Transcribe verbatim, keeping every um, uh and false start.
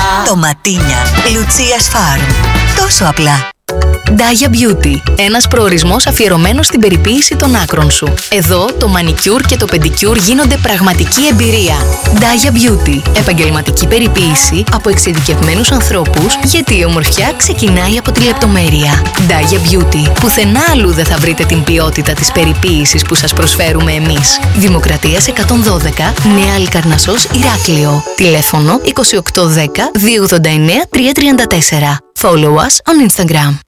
Τοματίνια Λουτσίας Farm. Τόσο απλά. Daya Beauty. Ένας προορισμός αφιερωμένος στην περιποίηση των άκρων σου. Εδώ το μανικιούρ και το πεντικιούρ γίνονται πραγματική εμπειρία. Daya Beauty. Επαγγελματική περιποίηση από εξειδικευμένους ανθρώπους, γιατί η ομορφιά ξεκινάει από τη λεπτομέρεια. Daya Beauty. Πουθενά αλλού δεν θα βρείτε την ποιότητα της περιποίησης που σας προσφέρουμε εμείς. Δημοκρατίας εκατόν δώδεκα, Νέα Αλικαρνασσός, Ηράκλειο. Τηλέφωνο είκοσι οκτώ δέκα, διακόσια ογδόντα εννέα, τριακόσια τριάντα τέσσερα. Follow us on Instagram.